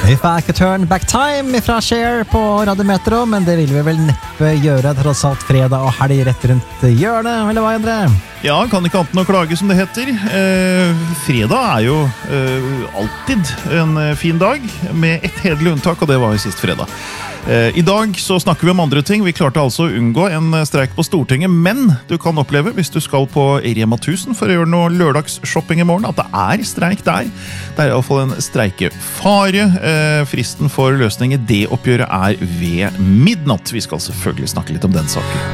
Vi får ikke turn back time fra Cher på Radio Metro, men det vil vi vel neppe gjøre, tross alt fredag og helg rett rundt hjørnet, eller hva, Endre? Ja, kan ikke annet enn å klage, som det heter. Fredag jo alltid en fin dag, med et hederlig unntak, og det var jo sist fredag. I dag så snakker vi om andre ting. Vi klarte altså å unngå en streik på Stortinget, men du kan oppleve, hvis du skal på Rema 1000 for å gjøre noe lørdagsshopping i morgen, at det streik der. Det i alle fall en streikefare. Fristen for løsning i det oppgjøret ved midnatt. Vi skal selvfølgelig snakke litt om den saken.